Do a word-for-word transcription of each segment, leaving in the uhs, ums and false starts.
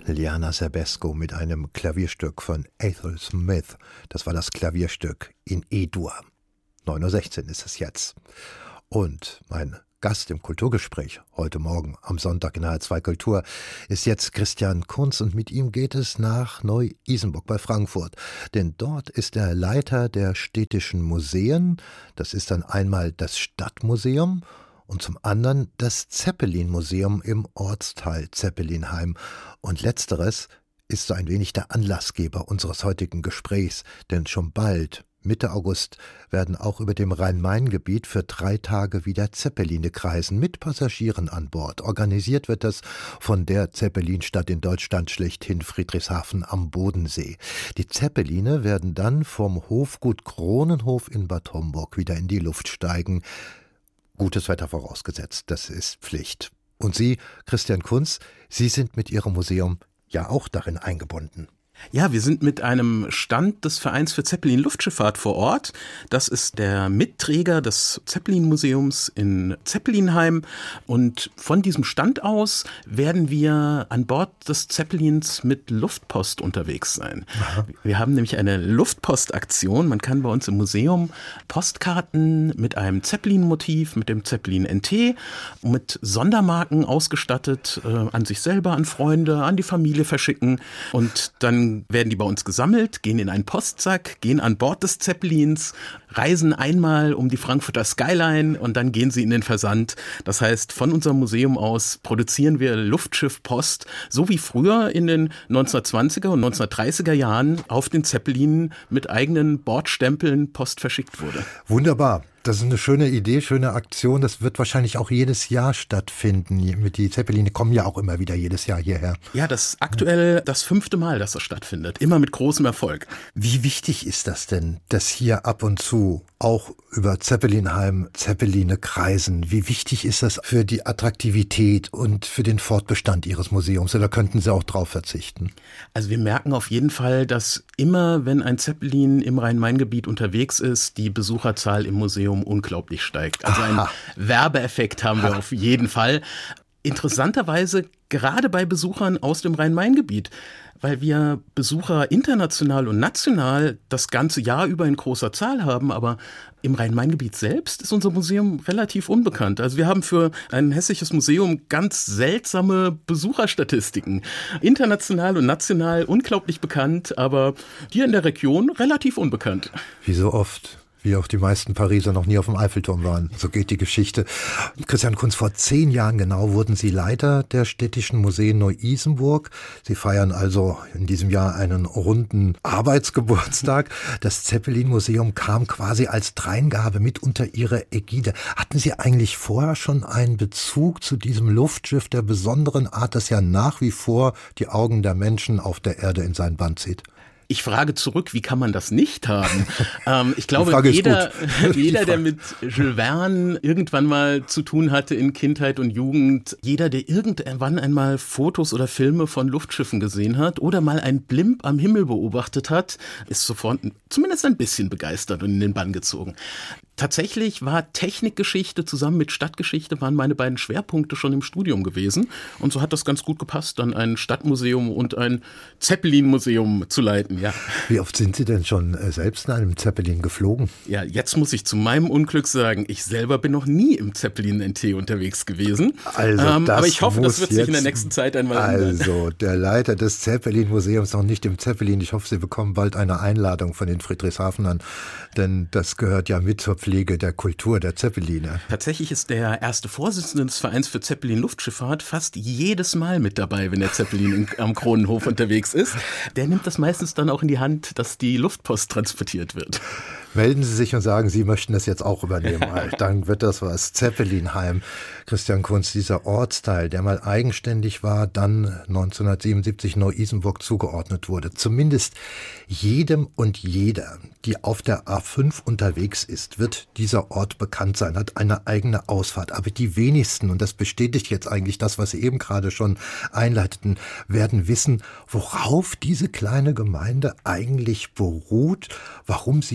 Liana Sebesco mit einem Klavierstück von Ethel Smith. Das war das Klavierstück in E-Dur. neun Uhr sechzehn ist es jetzt. Und mein Gast im Kulturgespräch heute Morgen am Sonntag in H R zwei Kultur ist jetzt Christian Kunz und mit ihm geht es nach Neu-Isenburg bei Frankfurt. Denn dort ist er Leiter der städtischen Museen. Das ist dann einmal das Stadtmuseum und zum anderen das Zeppelin-Museum im Ortsteil Zeppelinheim. Und letzteres ist so ein wenig der Anlassgeber unseres heutigen Gesprächs, denn schon bald, Mitte August, werden auch über dem Rhein-Main-Gebiet für drei Tage wieder Zeppeline kreisen, mit Passagieren an Bord. Organisiert wird das von der Zeppelinstadt in Deutschland schlechthin, Friedrichshafen am Bodensee. Die Zeppeline werden dann vom Hofgut Kronenhof in Bad Homburg wieder in die Luft steigen. Gutes Wetter vorausgesetzt, das ist Pflicht. Und Sie, Christian Kunz, Sie sind mit Ihrem Museum ja auch darin eingebunden. Ja, wir sind mit einem Stand des Vereins für Zeppelin-Luftschifffahrt vor Ort. Das ist der Mitträger des Zeppelin-Museums in Zeppelinheim. Und von diesem Stand aus werden wir an Bord des Zeppelins mit Luftpost unterwegs sein. Aha. Wir haben nämlich eine Luftpostaktion. Man kann bei uns im Museum Postkarten mit einem Zeppelin-Motiv, mit dem Zeppelin N T, mit Sondermarken ausgestattet, äh, an sich selber, an Freunde, an die Familie verschicken. Und dann werden die bei uns gesammelt, gehen in einen Postsack, gehen an Bord des Zeppelins, reisen einmal um die Frankfurter Skyline und dann gehen sie in den Versand. Das heißt, von unserem Museum aus produzieren wir Luftschiffpost, so wie früher in den neunzehnhundertzwanziger und neunzehnhundertdreißiger Jahren auf den Zeppelinen mit eigenen Bordstempeln Post verschickt wurde. Wunderbar. Das ist eine schöne Idee, schöne Aktion. Das wird wahrscheinlich auch jedes Jahr stattfinden. Die Zeppeline kommen ja auch immer wieder jedes Jahr hierher. Ja, das ist aktuell das fünfte Mal, dass das stattfindet. Immer mit großem Erfolg. Wie wichtig ist das denn, dass hier ab und zu auch über Zeppelinheim Zeppeline kreisen? Wie wichtig ist das für die Attraktivität und für den Fortbestand Ihres Museums? Oder könnten Sie auch drauf verzichten? Also wir merken auf jeden Fall, dass immer, wenn ein Zeppelin im Rhein-Main-Gebiet unterwegs ist, die Besucherzahl im Museum unglaublich steigt. Also einen Aha. Werbeeffekt haben wir Aha. auf jeden Fall. Interessanterweise gerade bei Besuchern aus dem Rhein-Main-Gebiet, weil wir Besucher international und national das ganze Jahr über in großer Zahl haben, aber im Rhein-Main-Gebiet selbst ist unser Museum relativ unbekannt. Also wir haben für ein hessisches Museum ganz seltsame Besucherstatistiken. International und national unglaublich bekannt, aber hier in der Region relativ unbekannt. Wie so oft. Wie auch die meisten Pariser noch nie auf dem Eiffelturm waren. So geht die Geschichte. Christian Kunz, vor zehn Jahren genau wurden Sie Leiter der Städtischen Museen Neu-Isenburg. Sie feiern also in diesem Jahr einen runden Arbeitsgeburtstag. Das Zeppelin-Museum kam quasi als Dreingabe mit unter Ihre Ägide. Hatten Sie eigentlich vorher schon einen Bezug zu diesem Luftschiff der besonderen Art, das ja nach wie vor die Augen der Menschen auf der Erde in seinen Bann zieht? Ich frage zurück, wie kann man das nicht haben? ähm, ich glaube, jeder, jeder, der mit Jules Verne irgendwann mal zu tun hatte in Kindheit und Jugend, jeder, der irgendwann einmal Fotos oder Filme von Luftschiffen gesehen hat oder mal ein Blimp am Himmel beobachtet hat, ist sofort zumindest ein bisschen begeistert und in den Bann gezogen. Tatsächlich war Technikgeschichte zusammen mit Stadtgeschichte waren meine beiden Schwerpunkte schon im Studium gewesen. Und so hat das ganz gut gepasst, dann ein Stadtmuseum und ein Zeppelin-Museum zu leiten, ja. Wie oft sind Sie denn schon selbst in einem Zeppelin geflogen? Ja, jetzt muss ich zu meinem Unglück sagen, ich selber bin noch nie im Zeppelin N T unterwegs gewesen. Also ähm, das aber ich hoffe, das wird sich jetzt, in der nächsten Zeit einmal ändern. Also, der Leiter des Zeppelin-Museums noch nicht im Zeppelin. Ich hoffe, Sie bekommen bald eine Einladung von den Friedrichshafenern, denn das gehört ja mit zur Pflege der Kultur der Zeppeline. Tatsächlich ist der erste Vorsitzende des Vereins für Zeppelin-Luftschifffahrt fast jedes Mal mit dabei, wenn der Zeppelin am Kronenhof unterwegs ist. Der nimmt das meistens dann auch in die Hand, dass die Luftpost transportiert wird. Melden Sie sich und sagen, Sie möchten das jetzt auch übernehmen. Dann wird das was. Zeppelinheim. Christian Kunz, dieser Ortsteil, der mal eigenständig war, dann neunzehnhundertsiebenundsiebzig Neu-Isenburg zugeordnet wurde. Zumindest jedem und jeder, die auf der A fünf unterwegs ist, wird dieser Ort bekannt sein, hat eine eigene Ausfahrt. Aber die wenigsten, und das bestätigt jetzt eigentlich das, was Sie eben gerade schon einleiteten, werden wissen, worauf diese kleine Gemeinde eigentlich beruht, warum sie überhaupt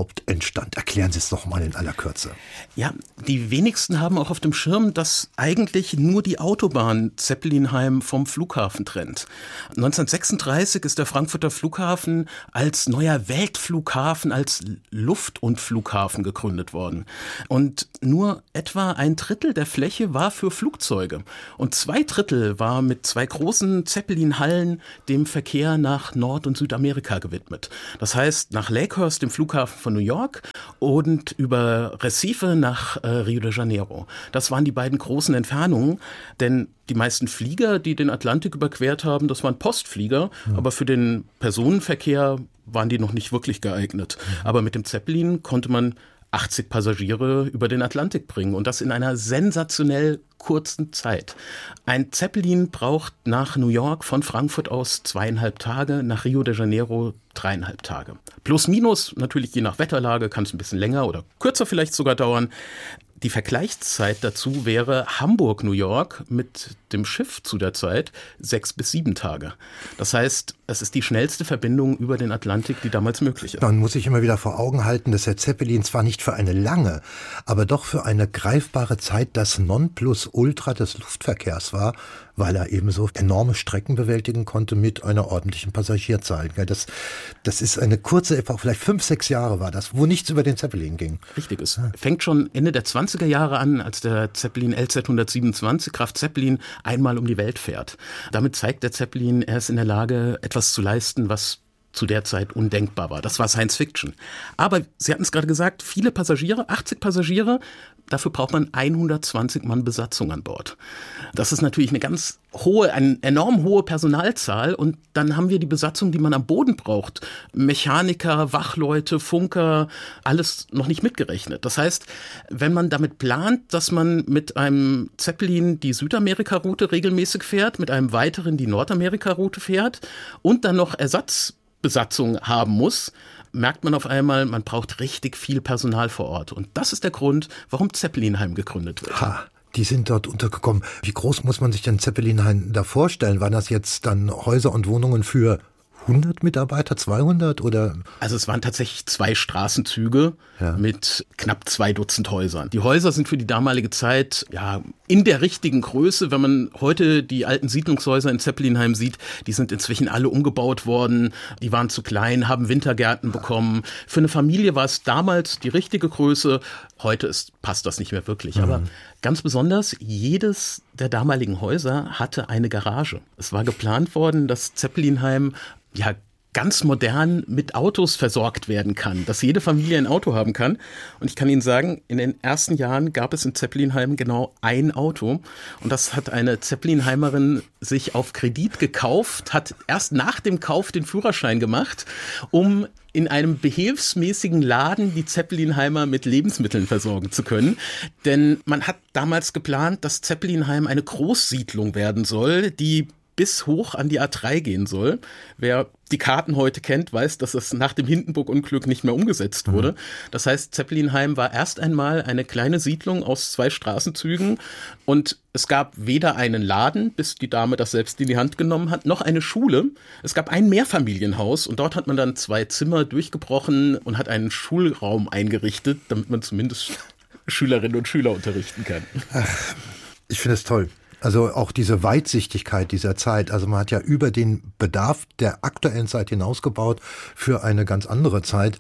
überhaupt entstand. Erklären Sie es doch mal in aller Kürze. Ja, die wenigsten haben auch auf dem Schirm, dass eigentlich nur die Autobahn Zeppelinheim vom Flughafen trennt. neunzehnhundertsechsunddreißig ist der Frankfurter Flughafen als neuer Weltflughafen, als Luft- und Flughafen gegründet worden. Und nur etwa ein Drittel der Fläche war für Flugzeuge. Und zwei Drittel war mit zwei großen Zeppelin-Hallen dem Verkehr nach Nord- und Südamerika gewidmet. Das heißt, nach Lakehurst, dem Flughafen von New York, und über Recife nach äh, Rio de Janeiro. Das waren die beiden großen Entfernungen, denn die meisten Flieger, die den Atlantik überquert haben, das waren Postflieger, ja. aber für den Personenverkehr waren die noch nicht wirklich geeignet. Ja. Aber mit dem Zeppelin konnte man achtzig Passagiere über den Atlantik bringen und das in einer sensationell kurzen Zeit. Ein Zeppelin braucht nach New York von Frankfurt aus zweieinhalb Tage, nach Rio de Janeiro dreieinhalb Tage. Plus minus, natürlich je nach Wetterlage, kann es ein bisschen länger oder kürzer vielleicht sogar dauern. Die Vergleichszeit dazu wäre Hamburg-New York mit dem Schiff zu der Zeit sechs bis sieben Tage. Das heißt, es ist die schnellste Verbindung über den Atlantik, die damals möglich ist. Man muss sich immer wieder vor Augen halten, dass der Zeppelin zwar nicht für eine lange, aber doch für eine greifbare Zeit das Nonplusultra des Luftverkehrs war, weil er eben so enorme Strecken bewältigen konnte mit einer ordentlichen Passagierzahl. Das, das ist eine kurze Epoche, vielleicht fünf, sechs Jahre war das, wo nichts über den Zeppelin ging. Richtig, es fängt schon Ende der zwanziger Jahre an, als der Zeppelin L Z hundertsiebenundzwanzig, Kraft Zeppelin, einmal um die Welt fährt. Damit zeigt der Zeppelin, er ist in der Lage, etwas zu leisten, was zu der Zeit undenkbar war. Das war Science Fiction. Aber Sie hatten es gerade gesagt, viele Passagiere, achtzig Passagiere, dafür braucht man hundertzwanzig Mann Besatzung an Bord. Das ist natürlich eine ganz hohe, eine enorm hohe Personalzahl und dann haben wir die Besatzung, die man am Boden braucht. Mechaniker, Wachleute, Funker, alles noch nicht mitgerechnet. Das heißt, wenn man damit plant, dass man mit einem Zeppelin die Südamerika-Route regelmäßig fährt, mit einem weiteren die Nordamerika-Route fährt und dann noch Ersatzbesatzung haben muss, merkt man auf einmal, man braucht richtig viel Personal vor Ort. Und das ist der Grund, warum Zeppelinheim gegründet wird. Ha, die sind dort untergekommen. Wie groß muss man sich denn Zeppelinheim da vorstellen? Waren das jetzt dann Häuser und Wohnungen für hundert Mitarbeiter, zweihundert oder? Also es waren tatsächlich zwei Straßenzüge ja. mit knapp zwei Dutzend Häusern. Die Häuser sind für die damalige Zeit ja in der richtigen Größe. Wenn man heute die alten Siedlungshäuser in Zeppelinheim sieht, die sind inzwischen alle umgebaut worden. Die waren zu klein, haben Wintergärten bekommen. Für eine Familie war es damals die richtige Größe. Heute ist, passt das nicht mehr wirklich. Mhm. Aber ganz besonders, jedes der damaligen Häuser hatte eine Garage. Es war geplant worden, dass Zeppelinheim ja ganz modern mit Autos versorgt werden kann, dass jede Familie ein Auto haben kann. Und ich kann Ihnen sagen, in den ersten Jahren gab es in Zeppelinheim genau ein Auto. Und das hat eine Zeppelinheimerin sich auf Kredit gekauft, hat erst nach dem Kauf den Führerschein gemacht, um in einem behilfsmäßigen Laden die Zeppelinheimer mit Lebensmitteln versorgen zu können. Denn man hat damals geplant, dass Zeppelinheim eine Großsiedlung werden soll, die bis hoch an die A drei gehen soll. Wer die Karten heute kennt, weiß, dass das nach dem Hindenburg-Unglück nicht mehr umgesetzt wurde. Mhm. Das heißt, Zeppelinheim war erst einmal eine kleine Siedlung aus zwei Straßenzügen und es gab weder einen Laden, bis die Dame das selbst in die Hand genommen hat, noch eine Schule. Es gab ein Mehrfamilienhaus und dort hat man dann zwei Zimmer durchgebrochen und hat einen Schulraum eingerichtet, damit man zumindest Schülerinnen und Schüler unterrichten kann. Ach, ich finde es toll. Also auch diese Weitsichtigkeit dieser Zeit, also man hat ja über den Bedarf der aktuellen Zeit hinausgebaut für eine ganz andere Zeit.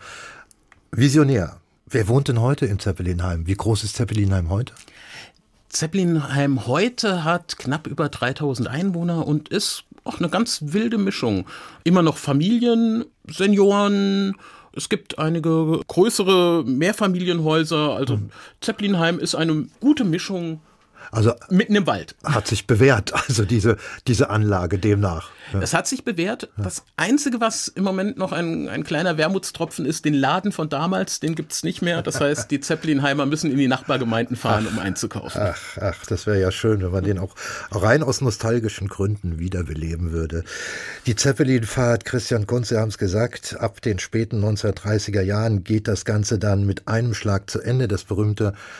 Visionär. Wer wohnt denn heute in Zeppelinheim? Wie groß ist Zeppelinheim heute? Zeppelinheim heute hat knapp über dreitausend Einwohner und ist auch eine ganz wilde Mischung. Immer noch Familien, Senioren. Es gibt einige größere Mehrfamilienhäuser. Also mhm. Zeppelinheim ist eine gute Mischung. Also mitten im Wald. Hat sich bewährt, also diese, diese Anlage demnach. Ja. Es hat sich bewährt. Das Einzige, was im Moment noch ein, ein kleiner Wermutstropfen ist, den Laden von damals, den gibt's nicht mehr. Das heißt, die Zeppelinheimer müssen in die Nachbargemeinden fahren, ach, um einzukaufen. Ach, ach, das wäre ja schön, wenn man den auch rein aus nostalgischen Gründen wiederbeleben würde. Die Zeppelinfahrt, Christian Kunz, Sie haben es gesagt, ab den späten neunzehnhundertdreißiger Jahren geht das Ganze dann mit einem Schlag zu Ende. Das berühmte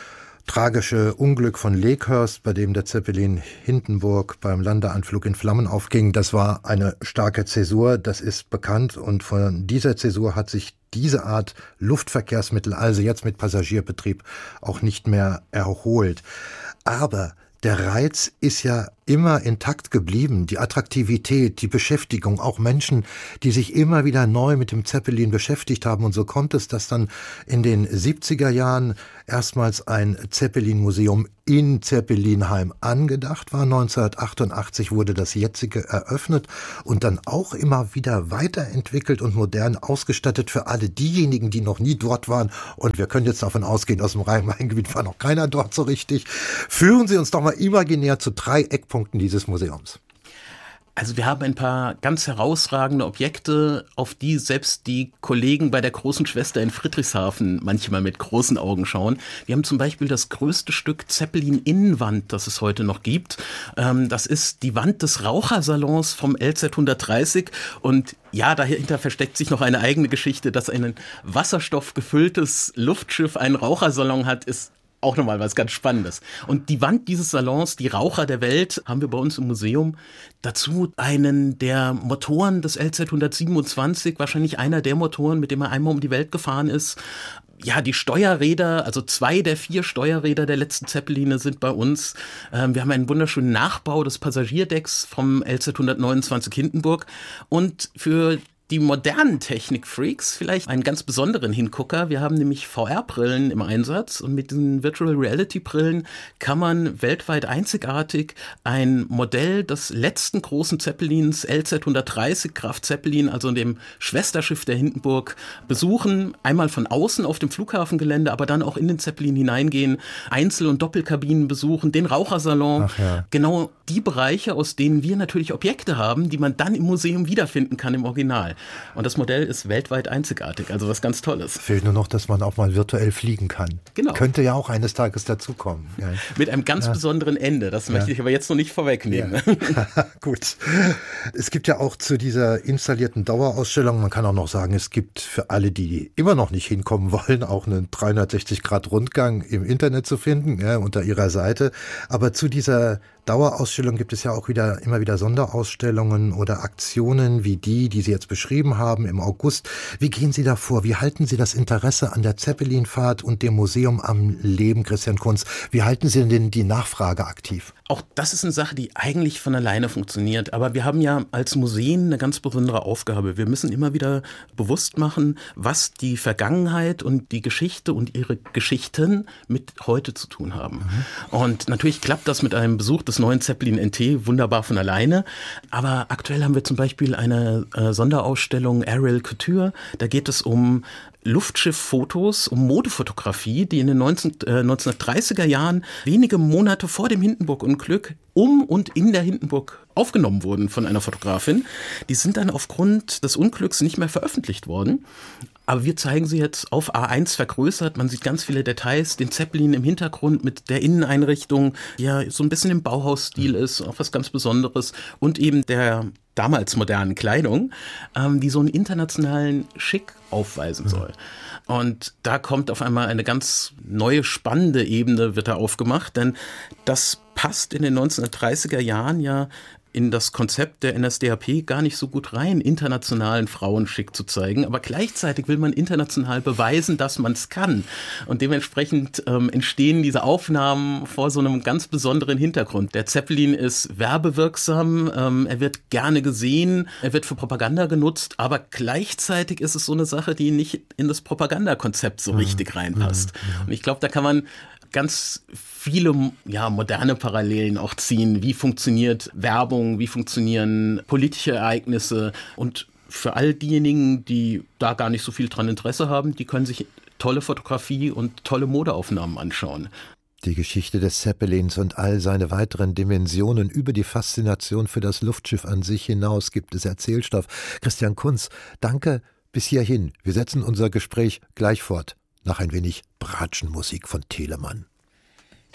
tragische Unglück von Lakehurst, bei dem der Zeppelin Hindenburg beim Landeanflug in Flammen aufging, das war eine starke Zäsur, das ist bekannt. Und von dieser Zäsur hat sich diese Art Luftverkehrsmittel, also jetzt mit Passagierbetrieb, auch nicht mehr erholt. Aber der Reiz ist ja immer intakt geblieben, die Attraktivität, die Beschäftigung, auch Menschen, die sich immer wieder neu mit dem Zeppelin beschäftigt haben. Und so kommt es, dass dann in den siebziger Jahren erstmals ein Zeppelin-Museum in Zeppelinheim angedacht war. neunzehnhundertachtundachtzig wurde das jetzige eröffnet und dann auch immer wieder weiterentwickelt und modern ausgestattet für alle diejenigen, die noch nie dort waren. Und wir können jetzt davon ausgehen, aus dem Rhein-Main-Gebiet war noch keiner dort so richtig. Führen Sie uns doch mal imaginär zu drei Eckpunkten dieses Museums. Also wir haben ein paar ganz herausragende Objekte, auf die selbst die Kollegen bei der großen Schwester in Friedrichshafen manchmal mit großen Augen schauen. Wir haben zum Beispiel das größte Stück Zeppelin-Innenwand, das es heute noch gibt. Das ist die Wand des Rauchersalons vom L Z hundertdreißig und ja, dahinter versteckt sich noch eine eigene Geschichte, dass ein wasserstoffgefülltes Luftschiff einen Rauchersalon hat, ist auch nochmal was ganz Spannendes. Und die Wand dieses Salons, die Raucher der Welt, haben wir bei uns im Museum. Dazu einen der Motoren des L Z hundertsiebenundzwanzig, wahrscheinlich einer der Motoren, mit dem er einmal um die Welt gefahren ist. Ja, die Steuerräder, also zwei der vier Steuerräder der letzten Zeppeline sind bei uns. Ähm, wir haben einen wunderschönen Nachbau des Passagierdecks vom L Z hundertneunundzwanzig Hindenburg. Und für die modernen Technik-Freaks vielleicht einen ganz besonderen Hingucker. Wir haben nämlich V R-Brillen im Einsatz und mit diesen Virtual-Reality-Brillen kann man weltweit einzigartig ein Modell des letzten großen Zeppelins L Z hundertdreißig Graf Zeppelin, also dem Schwesterschiff der Hindenburg, besuchen. Einmal von außen auf dem Flughafengelände, aber dann auch in den Zeppelin hineingehen, Einzel- und Doppelkabinen besuchen, den Rauchersalon. Ach ja. Genau die Bereiche, aus denen wir natürlich Objekte haben, die man dann im Museum wiederfinden kann im Original. Und das Modell ist weltweit einzigartig, also was ganz Tolles. Fehlt nur noch, dass man auch mal virtuell fliegen kann. Genau. Könnte ja auch eines Tages dazukommen. Ja. Mit einem ganz ja. besonderen Ende, das ja. möchte ich aber jetzt noch nicht vorwegnehmen. Ja. Gut. Es gibt ja auch zu dieser installierten Dauerausstellung, man kann auch noch sagen, es gibt für alle, die immer noch nicht hinkommen wollen, auch einen dreihundertsechzig Grad Rundgang im Internet zu finden, ja, unter ihrer Seite. Aber zu dieser Dauerausstellung gibt es ja auch wieder immer wieder Sonderausstellungen oder Aktionen wie die, die Sie jetzt beschrieben haben im August. Wie gehen Sie da vor? Wie halten Sie das Interesse an der Zeppelinfahrt und dem Museum am Leben, Christian Kunz? Wie halten Sie denn die Nachfrage aktiv? Auch das ist eine Sache, die eigentlich von alleine funktioniert. Aber wir haben ja als Museen eine ganz besondere Aufgabe. Wir müssen immer wieder bewusst machen, was die Vergangenheit und die Geschichte und ihre Geschichten mit heute zu tun haben. Mhm. Und natürlich klappt das mit einem Besuch des neuen Zeppelin N T wunderbar von alleine. Aber aktuell haben wir zum Beispiel eine äh, Sonderausstellung Aerial Couture. Da geht es um Luftschifffotos, um Modefotografie, die in den neunzehnhundertdreißiger Jahren wenige Monate vor dem Hindenburg-Unglück um und in der Hindenburg aufgenommen wurden von einer Fotografin. Die sind dann aufgrund des Unglücks nicht mehr veröffentlicht worden. Aber wir zeigen sie jetzt auf A eins vergrößert. Man sieht ganz viele Details, den Zeppelin im Hintergrund mit der Inneneinrichtung, die ja so ein bisschen im Bauhausstil ist, auch was ganz Besonderes. Und eben der damals modernen Kleidung, ähm, die so einen internationalen Schick aufweisen soll. Und da kommt auf einmal eine ganz neue, spannende Ebene, wird da aufgemacht, denn das passt in den neunzehnhundertdreißiger Jahren ja in das Konzept der N S D A P gar nicht so gut rein, internationalen Frauenschick zu zeigen. Aber gleichzeitig will man international beweisen, dass man es kann. Und dementsprechend ähm, entstehen diese Aufnahmen vor so einem ganz besonderen Hintergrund. Der Zeppelin ist werbewirksam, ähm, er wird gerne gesehen, er wird für Propaganda genutzt, aber gleichzeitig ist es so eine Sache, die nicht in das Propagandakonzept so richtig reinpasst. Und ich glaube, da kann man ganz viele ja, moderne Parallelen auch ziehen. Wie funktioniert Werbung, wie funktionieren politische Ereignisse? Und für all diejenigen, die da gar nicht so viel dran Interesse haben, die können sich tolle Fotografie und tolle Modeaufnahmen anschauen. Die Geschichte des Zeppelins und all seine weiteren Dimensionen über die Faszination für das Luftschiff an sich hinaus gibt es Erzählstoff. Christian Kunz, danke bis hierhin. Wir setzen unser Gespräch gleich fort. Nach ein wenig Bratschenmusik von Telemann.